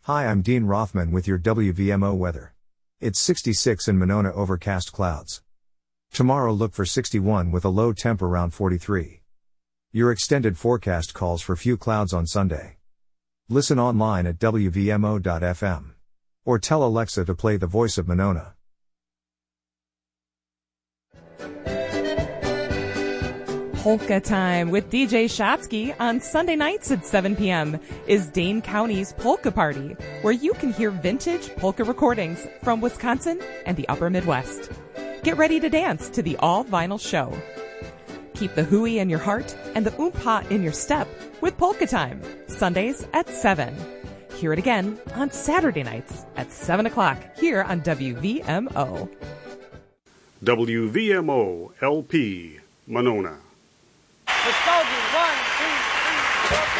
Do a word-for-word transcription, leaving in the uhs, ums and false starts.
Hi, I'm Dean Rothman with your W V M O weather. It's sixty-six in Monona, overcast clouds. Tomorrow look for sixty-one with a low temp around forty-three. Your extended forecast calls for few clouds on Sunday. Listen online at W V M O dot F M. Or tell Alexa to play The Voice of Monona. Polka Time with D J Shatsky on Sunday nights at seven p.m. is Dane County's Polka Party, where you can hear vintage polka recordings from Wisconsin and the upper Midwest. Get ready to dance to the all-vinyl show. Keep the hooey in your heart and the oompa in your step with Polka Time, Sundays at seven. Hear it again on Saturday nights at seven o'clock here on W V M O. W V M O L P, Monona. Nostalgia, one, two, three, four.